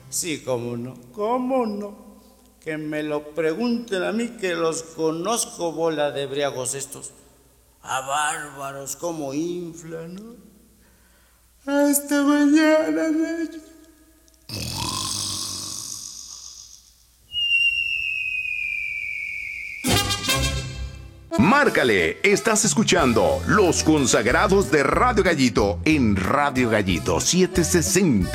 Sí, cómo no. Que me lo pregunten a mí que los conozco, bola de briagos estos. A bárbaros, cómo inflan, ¿no? Hasta mañana, Nacho. Márcale, estás escuchando Los Consagrados de Radio Gallito en Radio Gallito 760